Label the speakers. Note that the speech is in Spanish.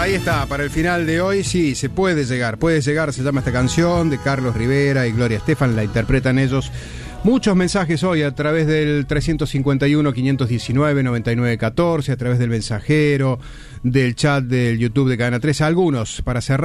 Speaker 1: ahí está, para el final de hoy, sí, se puede llegar, se llama esta canción de Carlos Rivera y Gloria Estefan, la interpretan ellos. Muchos mensajes hoy a través del 351-519-9914, a través del mensajero, del chat del YouTube de Cadena 3, algunos para cerrar.